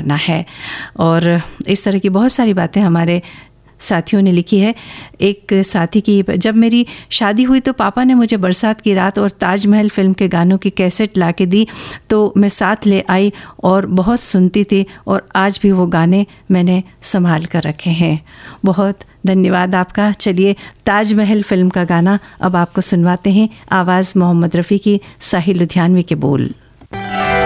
गाना है। और इस तरह की बहुत सारी बातें हमारे साथियों ने लिखी है। एक साथी की, जब मेरी शादी हुई तो पापा ने मुझे बरसात की रात और ताजमहल फिल्म के गानों की कैसेट ला के दी, तो मैं साथ ले आई और बहुत सुनती थी, और आज भी वो गाने मैंने संभाल कर रखे हैं। बहुत धन्यवाद आपका। चलिए ताजमहल फिल्म का गाना अब आपको सुनवाते हैं। आवाज़ मोहम्मद रफ़ी की, साहिल लुधियानवी के बोल।